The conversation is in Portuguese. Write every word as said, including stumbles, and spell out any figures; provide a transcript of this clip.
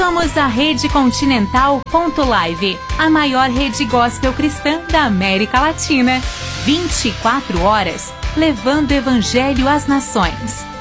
Somos a Rede Continental ponto live, a maior rede gospel cristã da América Latina. vinte e quatro horas, levando o evangelho às nações.